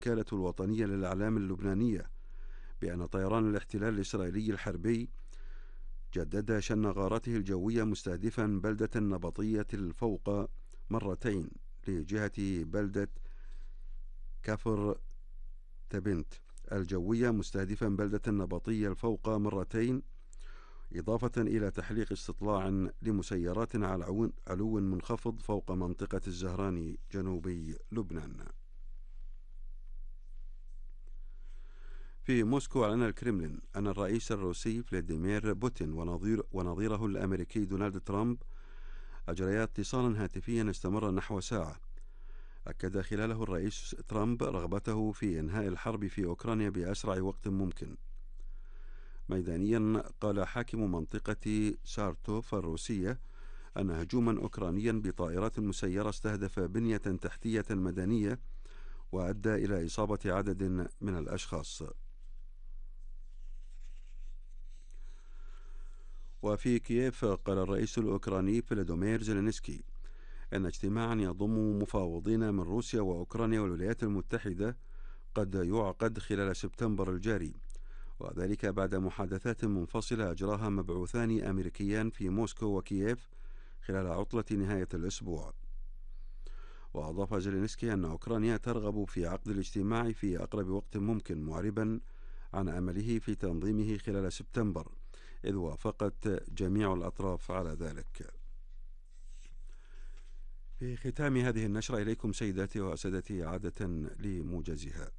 الوكالة الوطنية للإعلام اللبنانية بأن طيران الاحتلال الإسرائيلي الحربي جدد شن غارته الجوية مستهدفا بلدة نبطية الفوق مرتين لجهة بلدة كفر تبنت الجوية، مستهدفا بلدة النبطية الفوق مرتين، إضافة إلى تحليق استطلاع لمسيرات على علو منخفض فوق منطقة الزهراني جنوبي لبنان. في موسكو، أعلن الكرملين أن الرئيس الروسي فلاديمير بوتين ونظيره الأمريكي دونالد ترامب أجريا اتصالا هاتفيا استمر نحو ساعة، أكد خلاله الرئيس ترامب رغبته في إنهاء الحرب في أوكرانيا بأسرع وقت ممكن. ميدانيا، قال حاكم منطقة سارتوف الروسية أن هجوما أوكرانيا بطائرات مسيرة استهدف بنية تحتية مدنية وأدى إلى إصابة عدد من الأشخاص. وفي كييف، قال الرئيس الأوكراني فلاديمير زيلينسكي أن اجتماعا يضم مفاوضين من روسيا وأوكرانيا والولايات المتحدة قد يعقد خلال سبتمبر الجاري، وذلك بعد محادثات منفصلة أجراها مبعوثان أمريكيان في موسكو وكييف خلال عطلة نهاية الأسبوع. وأضاف زيلينسكي أن أوكرانيا ترغب في عقد الاجتماع في أقرب وقت ممكن، معربا عن أمله في تنظيمه خلال سبتمبر، إذ وافقت جميع الأطراف على ذلك. في ختام هذه النشرة إليكم سيداتي وسادتي عادة لموجزها.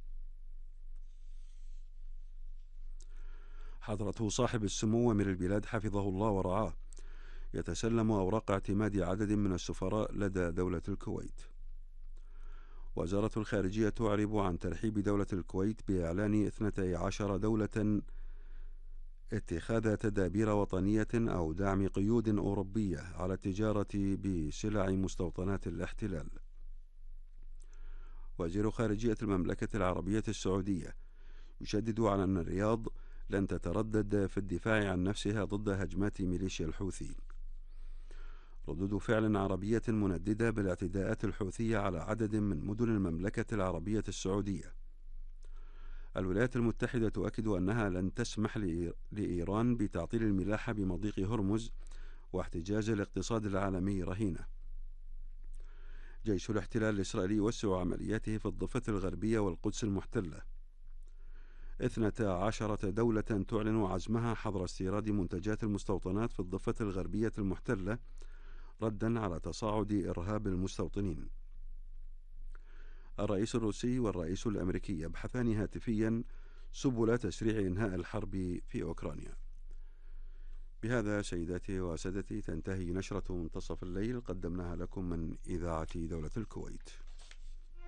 حضرة صاحب السمو أمير البلاد حفظه الله ورعاه يتسلم أوراق اعتماد عدد من السفراء لدى دولة الكويت. وزارة الخارجية تعرب عن ترحيب دولة الكويت بإعلان 12 دولة اتخاذ تدابير وطنية أو دعم قيود أوروبية على التجارة بسلع مستوطنات الاحتلال. وزير خارجية المملكة العربية السعودية يشدد على أن الرياض لن تتردد في الدفاع عن نفسها ضد هجمات ميليشيا الحوثي. ردود فعل عربية منددة بالاعتداءات الحوثية على عدد من مدن المملكة العربية السعودية. الولايات المتحدة تؤكد أنها لن تسمح لإيران بتعطيل الملاحة بمضيق هرمز واحتجاز الاقتصاد العالمي رهينة. جيش الاحتلال الإسرائيلي يوسع عملياته في الضفة الغربية والقدس المحتلة. 12 دولة تعلن عزمها حظر استيراد منتجات المستوطنات في الضفة الغربية المحتلة ردا على تصاعد إرهاب المستوطنين. الرئيس الروسي والرئيس الأمريكي يبحثان هاتفيا سبل تسريع إنهاء الحرب في أوكرانيا. بهذا سيداتي وسادتي تنتهي نشرة منتصف الليل قدمناها لكم من إذاعة دولة الكويت.